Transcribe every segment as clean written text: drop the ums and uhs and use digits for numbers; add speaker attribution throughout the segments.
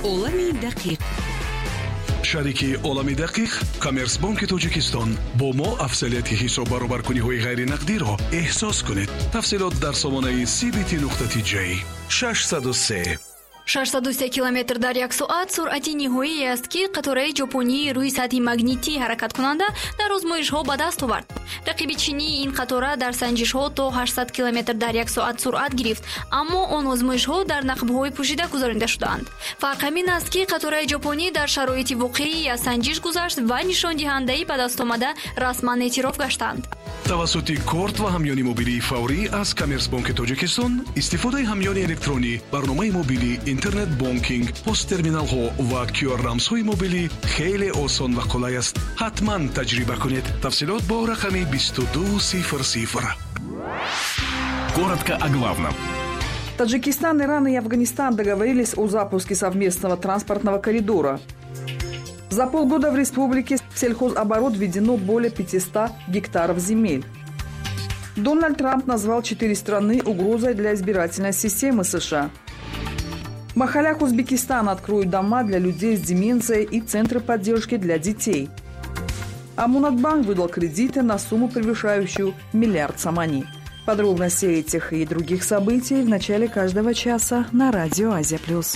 Speaker 1: олами дақиқ.
Speaker 2: шарики олами дақиқ Коммерцбанки Тоҷикистон бо мо афзалияти ҳисоб баробаркуниҳои ғайринақдиро эҳсос кунед. тафсилот дар сомонаи cbt.j 603
Speaker 3: 603 км дар як соат суръати ниҳоие аст ки қатораи ҷопонӣ рӯи сатҳи магнитӣ ҳаракаткунанда дар озмоишҳо ба даст овард. рақиби чинии ин қатора дар санҷишҳо то 800 км дар як соат суръат гирифт, аммо он озмоишҳо дар нақбҳои пӯшида гузаронида шудаанд. фарқ ҳамин аст ки қатораи ҷопонӣ дар шароити воқеӣ аз санҷиш гузашт ва нишондиҳандаи ба дастомада расман эътироф гаштанд.
Speaker 2: тавассути корт ва ҳамёни мобилии фаврӣ аз Коммерцбанки Тоҷикистон истифодаи ҳамёни электронӣ, барномаи мобилӣ, интернет бонкинг, посттерминалҳо ва QR-рамзҳои мобилӣ хеле осон ва қулай аст. ҳатман таҷриба кунед. тафсилот бо рақами 2200.
Speaker 4: Коротко о главном.
Speaker 5: Таджикистан, Иран и Афганистан договорились о запуске совместного транспортного коридора. За полгода в республике в сельхозоборот введено более 500 гектаров земель. Дональд Трамп назвал 4 страны угрозой для избирательной системы США. В Махалях Узбекистана откроют дома для людей с деменцией и центры поддержки для детей. Амунатбанк выдал кредиты на сумму, превышающую 1 миллиард самани. Подробности этих и других событий в начале каждого часа на Радио Азия+.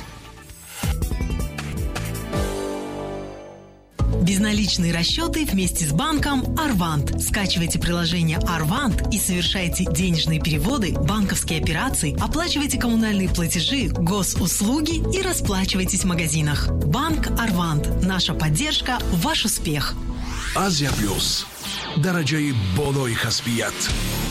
Speaker 1: Безналичные расчеты вместе с банком Арвант. Скачивайте приложение Арвант и совершайте денежные переводы, банковские операции, оплачивайте коммунальные платежи, госуслуги и расплачивайтесь в магазинах. Банк Арвант. Наша поддержка – ваш успех.
Speaker 2: Азия Плюс. Дараҷаи болои касбият.